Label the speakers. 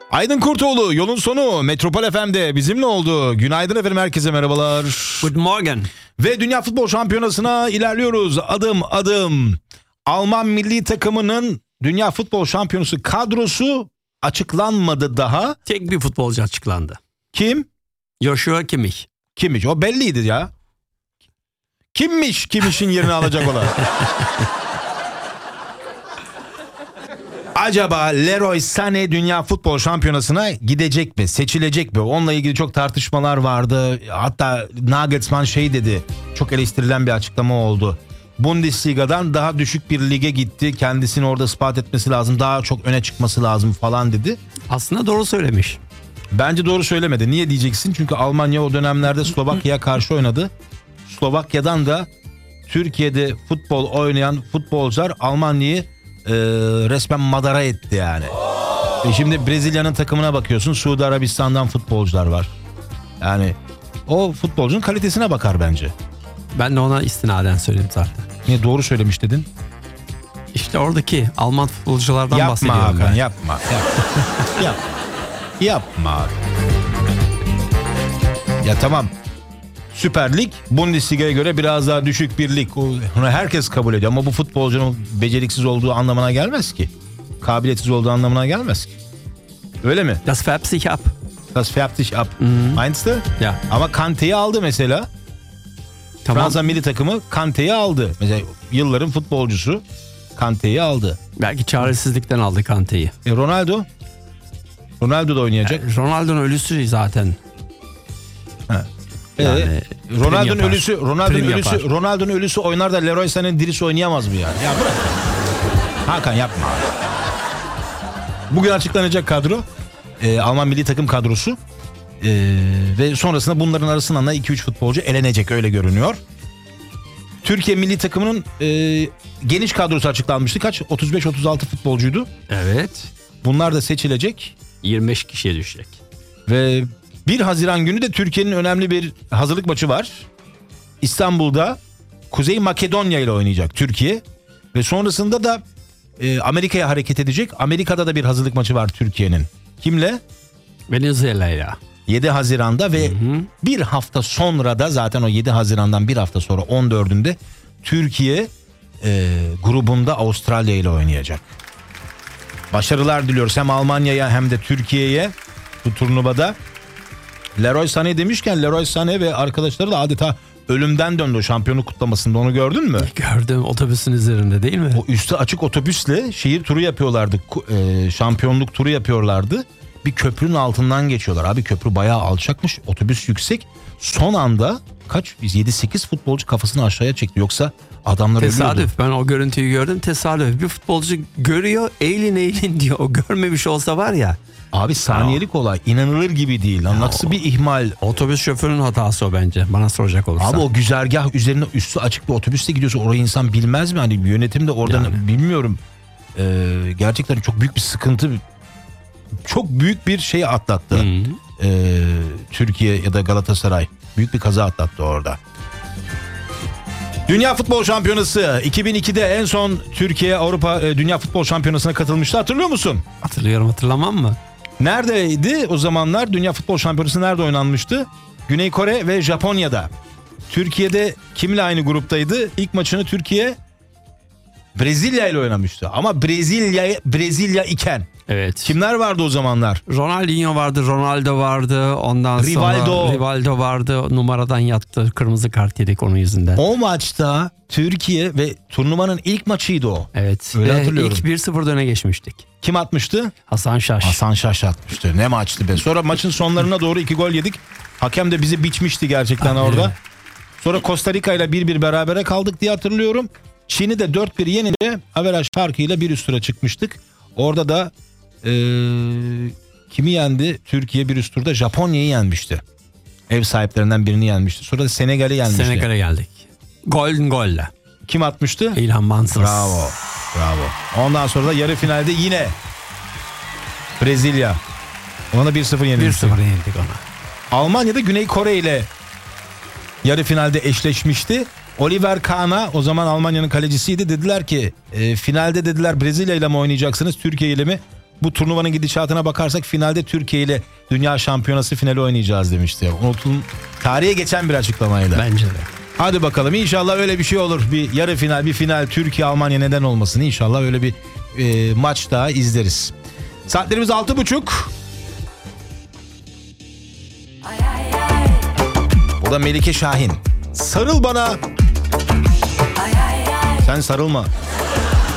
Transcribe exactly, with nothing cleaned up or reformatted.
Speaker 1: Aydın Kurtoğlu yolun sonu Metropol F M'de bizimle oldu. Günaydın efendim, herkese merhabalar.
Speaker 2: Good morning.
Speaker 1: Ve Dünya Futbol Şampiyonası'na ilerliyoruz adım adım. Alman milli takımının Dünya Futbol Şampiyonası kadrosu açıklanmadı daha.
Speaker 2: Tek bir futbolcu açıklandı.
Speaker 1: Kim?
Speaker 2: Joshua Kimmich.
Speaker 1: Kimmiş? O belliydi ya. Kimmiş Kimmich'in yerini alacak olan? Acaba Leroy Sané Dünya Futbol Şampiyonası'na gidecek mi? Seçilecek mi? Onunla ilgili çok tartışmalar vardı. Hatta Nagelsmann şey dedi. Çok eleştirilen bir açıklama oldu. Bundesliga'dan daha düşük bir lige gitti. Kendisini orada ispat etmesi lazım. Daha çok öne çıkması lazım falan dedi.
Speaker 2: Aslında doğru söylemiş.
Speaker 1: Bence doğru söylemedi. Niye diyeceksin? Çünkü Almanya o dönemlerde Slovakya'ya karşı oynadı. Slovakya'dan da Türkiye'de futbol oynayan futbolcular Almanya'yı e, resmen madara etti yani. E şimdi Brezilya'nın takımına bakıyorsun. Suudi Arabistan'dan futbolcular var. Yani o futbolcunun kalitesine bakar bence.
Speaker 2: Ben de ona istinaden söyledim zaten.
Speaker 1: Niye doğru söylemiş dedin?
Speaker 2: İşte oradaki Alman futbolculardan
Speaker 1: yapma
Speaker 2: bahsediyorum.
Speaker 1: Hakan,
Speaker 2: ben.
Speaker 1: yapma yapma. yapma. Yapma. Ya tamam. Süper Lig Bundesliga'ya göre biraz daha düşük bir lig. Onu herkes kabul ediyor ama bu futbolcunun beceriksiz olduğu anlamına gelmez ki. Kabiliyetsiz olduğu anlamına gelmez ki. Öyle mi?
Speaker 2: Das färbt sich ab.
Speaker 1: Das färbt sich ab.
Speaker 2: Mhm.
Speaker 1: Meinst du?
Speaker 2: Ya.
Speaker 1: Ama Kante'yi aldı mesela.
Speaker 2: Tamam.
Speaker 1: Fransa milli takımı Kante'yi aldı. Mesela yılların futbolcusu Kante'yi aldı.
Speaker 2: Belki çaresizlikten aldı Kante'yi.
Speaker 1: E Ronaldo? Ronaldo da oynayacak.
Speaker 2: Yani Ronaldo'nun ölüsü zaten.
Speaker 1: Ha.
Speaker 2: Yani
Speaker 1: Ee, Ronaldo'nun
Speaker 2: yapar.
Speaker 1: ölüsü, Ronaldo'nun
Speaker 2: Prim
Speaker 1: ölüsü,
Speaker 2: yapar.
Speaker 1: Ronaldo'nun ölüsü oynar da Leroy Sané'nin dirisi oynayamaz mı yani? Ya bırak. Hakan yapma. Bugün açıklanacak kadro. Ee, Alman milli takım kadrosu. Ee, ve sonrasında bunların arasından da iki üç futbolcu elenecek, öyle görünüyor. Türkiye milli takımının e, geniş kadrosu açıklanmıştı. Kaç? otuz beş otuz altı futbolcuydu.
Speaker 2: Evet.
Speaker 1: Bunlar da seçilecek.
Speaker 2: yirmi beş kişiye düşecek.
Speaker 1: Ve bir Haziran günü de Türkiye'nin önemli bir hazırlık maçı var. İstanbul'da Kuzey Makedonya ile oynayacak Türkiye. Ve sonrasında da e, Amerika'ya hareket edecek. Amerika'da da bir hazırlık maçı var Türkiye'nin. Kimle?
Speaker 2: Venezuela'yla.
Speaker 1: yedi Haziran'da ve hı hı. bir hafta sonra da zaten o yedi Haziran'dan bir hafta sonra on dördünde Türkiye e, grubunda Avustralya ile oynayacak. Başarılar diliyoruz hem Almanya'ya hem de Türkiye'ye bu turnuvada. Leroy Sané demişken Leroy Sané ve arkadaşları da adeta ölümden döndü şampiyonluk kutlamasında, onu gördün mü?
Speaker 2: Gördüm, otobüsün üzerinde değil mi?
Speaker 1: O üstü açık otobüsle şehir turu yapıyorlardı, e, şampiyonluk turu yapıyorlardı. Bir köprünün altından geçiyorlar. Abi köprü bayağı alçakmış, otobüs yüksek. Son anda kaç yedi sekiz futbolcu kafasını aşağıya çekti, yoksa adamlar
Speaker 2: tesadüf,
Speaker 1: ölüyordu.
Speaker 2: ben o görüntüyü gördüm, tesadüf. Bir futbolcu görüyor, eğilin eğilin diyor. O görmemiş olsa var ya.
Speaker 1: Abi saniyelik olay, inanılır gibi değil. Ya nasıl o, bir ihmal.
Speaker 2: Otobüs şoförünün hatası o bence, bana soracak olursa.
Speaker 1: Abi o güzergah üzerine üstü açık bir otobüsle gidiyorsa orayı insan bilmez mi? Hani yönetim de oradan yani. Bilmiyorum. Ee, gerçekten çok büyük bir sıkıntı. Çok büyük bir şey atlattı. Ee, Türkiye ya da Galatasaray. Büyük bir kaza atlattı orada. Dünya Futbol Şampiyonası iki bin ikide en son Türkiye Avrupa Dünya Futbol Şampiyonası'na katılmıştı. Hatırlıyor musun?
Speaker 2: Hatırlıyorum, hatırlamam mı?
Speaker 1: Neredeydi o zamanlar? Dünya Futbol Şampiyonası nerede oynanmıştı? Güney Kore ve Japonya'da. Türkiye'de kimle aynı gruptaydı? İlk maçını Türkiye Brezilya ile oynamıştı. Ama Brezilya Brezilya iken.
Speaker 2: Evet.
Speaker 1: Kimler vardı o zamanlar?
Speaker 2: Ronaldinho vardı, Ronaldo vardı. Ondan
Speaker 1: Rivaldo.
Speaker 2: sonra Rivaldo vardı. Numaradan yattı. Kırmızı kart yedik onun yüzünden.
Speaker 1: O maçta Türkiye ve turnuvanın ilk maçıydı o.
Speaker 2: Evet.
Speaker 1: Öyle
Speaker 2: ve
Speaker 1: hatırlıyorum.
Speaker 2: ilk bir sıfır öne geçmiştik.
Speaker 1: Kim atmıştı?
Speaker 2: Hasan Şaş.
Speaker 1: Hasan Şaş atmıştı. Ne maçtı be. Sonra maçın sonlarına doğru iki gol yedik. Hakem de bizi biçmişti gerçekten
Speaker 2: ah,
Speaker 1: orada.
Speaker 2: Evet.
Speaker 1: Sonra Costa Rica ile bir bir berabere kaldık diye hatırlıyorum. Çin'i de dört bir yenince averaj farkıyla bir üst tura çıkmıştık. Orada da ee, kimi yendi? Türkiye bir üst turda Japonya'yı yenmişti. Ev sahiplerinden birini yenmişti. Sonra da Senegal'i yenmişti.
Speaker 2: Senegal'e geldik. Golden golle.
Speaker 1: Kim atmıştı?
Speaker 2: İlhan Mansız.
Speaker 1: Bravo. Bravo. Ondan sonra da yarı finalde yine Brezilya. Ona da bir sıfır yenilmişti.
Speaker 2: bir sıfır yenildik ona.
Speaker 1: Almanya'da Güney Kore ile yarı finalde eşleşmişti. Oliver Kahn'a, o zaman Almanya'nın kalecisiydi. Dediler ki e, finalde dediler Brezilya ile mi oynayacaksınız, Türkiye ile mi? bu turnuvanın gidişatına bakarsak finalde Türkiye ile Dünya Şampiyonası finali oynayacağız demişti. Unutulun, tarihe geçen bir açıklamaydı.
Speaker 2: Bence de.
Speaker 1: Hadi bakalım, inşallah öyle bir şey olur. Bir yarı final, bir final, Türkiye Almanya, neden olmasın. İnşallah öyle bir e, maç daha izleriz. Saatlerimiz altı buçuk. Bu da Melike Şahin. Sarıl bana. Sen sarılma.